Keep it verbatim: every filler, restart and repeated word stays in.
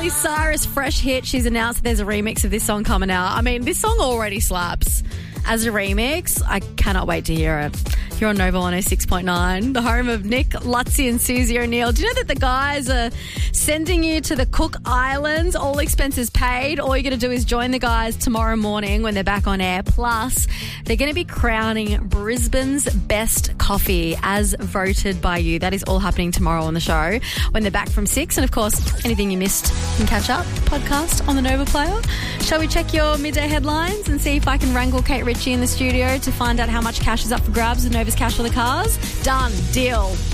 Miley Cyrus, fresh hit. She's announced that there's a remix of this song coming out. I mean, this song already slaps. As a remix, I cannot wait to hear it. You're on Nova one oh six point nine, the home of Nick, Lutzi and Susie O'Neill. Do you know that the guys are sending you to the Cook Islands, all expenses paid? All you're going to do is join the guys tomorrow morning when they're back on air. Plus, they're going to be crowning Brisbane's best coffee as voted by you. That is all happening tomorrow on the show when they're back from six. And, of course, anything you missed, you can catch up, podcast on the Nova Player. Shall we check your midday headlines and see if I can wrangle Kate Ritchie in the studio to find out how much cash is up for grabs with Nova's Cash for the Cars? Done. Deal.